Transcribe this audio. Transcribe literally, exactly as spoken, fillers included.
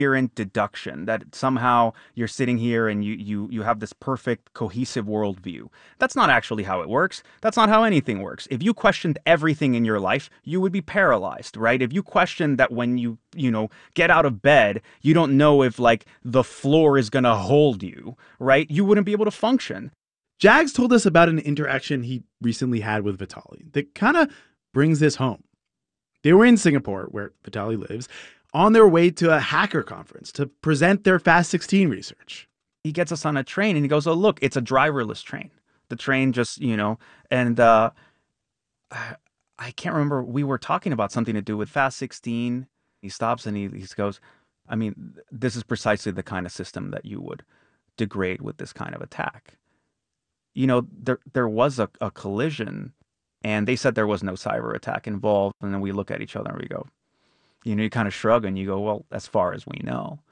coherent deduction that somehow you're sitting here and you you you have this perfect cohesive worldview. That's not actually how it works. That's not how anything works. If you questioned everything in your life, you would be paralyzed, right? If you questioned that when you, you know, get out of bed, you don't know if like the floor is going to hold you, right? You wouldn't be able to function. Jags told us about an interaction he recently had with Vitali that kind of brings this home. They were in Singapore, where Vitali lives, on their way to a hacker conference to present their Fast sixteen research. He gets us on a train and he goes, "Oh, look, it's a driverless train." The train just, you know, and uh, I can't remember. We were talking about something to do with Fast sixteen. He stops and he, he goes, I mean, this is precisely the kind of system that you would degrade with this kind of attack. You know, there there was a, a collision and they said there was no cyber attack involved. And then we look at each other and we go, you know, you kind of shrug and you go, well, as far as we know.